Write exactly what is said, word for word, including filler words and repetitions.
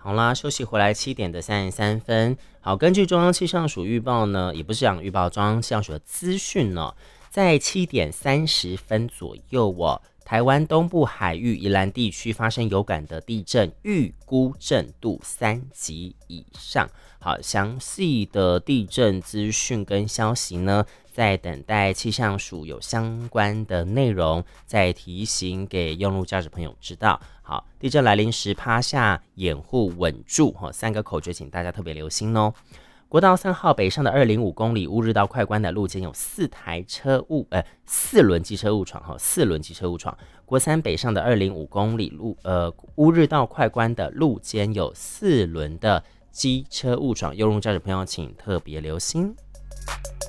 好啦，休息回来七点的三十三分。好，根据中央气象署预报呢，也不是讲预报，中央气象署的资讯呢，在七点三十分左右哦，台湾东部海域宜兰地区发生有感的地震，预估震度三级以上。好，详细的地震资讯跟消息呢，在等待气象署有相关的内容，再提醒给用路驾驶朋友知道。好，地震来临时，趴下、掩护、稳住，三个口诀，请大家特别留心哦。国道三号北上的二零五公里乌日到快关的路肩有四台车误，呃，四轮机车误闯哈，四轮机车误闯。国三北上的二零五公里路，呃，乌日到快关的路肩有四轮的机车误闯，用路驾驶朋友请特别留心。